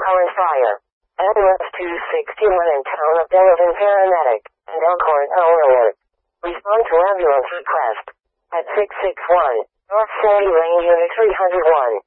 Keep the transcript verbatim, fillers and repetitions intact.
current fire. Ambulance two sixty-one in town of Delavan paramedic and Elkhorn Elmore. Respond to ambulance request at six six one North forty Lane Unit three oh one.